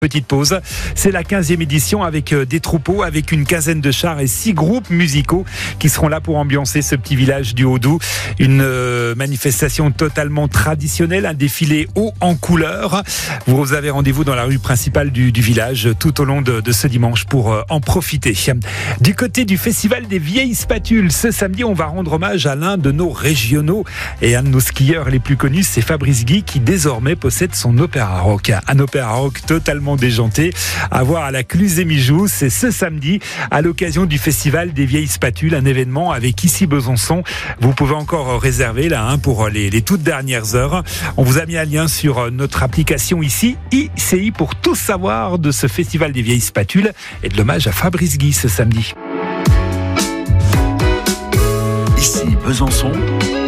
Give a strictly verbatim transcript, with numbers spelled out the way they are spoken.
Petite pause, c'est la quinzième édition avec des troupeaux, avec une quinzaine de chars et six groupes musicaux qui seront là pour ambiancer ce petit village du Haut-Doubs. Une euh, manifestation totalement traditionnelle, un défilé haut en couleurs. Vous avez rendez-vous dans la rue principale du, du village tout au long de, de ce dimanche pour euh, en profiter. Du côté du Festival des Vieilles Spatules, ce samedi, on va rendre hommage à l'un de nos régionaux et un de nos skieurs les plus connus, c'est Fabrice Guy qui désormais possède son opéra rock. Un opéra rock totalement déjanté à voir à la Cluse-et-Mijoux. C'est ce samedi à l'occasion du Festival des Vieilles Spatules, un événement avec Ici Besançon. Vous pouvez encore réserver là hein, pour les, les toutes dernières heures. On vous a mis un lien sur notre application ici, I C I, pour tout savoir de ce Festival des Vieilles Spatules et de l'hommage à Fabrice Guy ce samedi. Ici Besançon.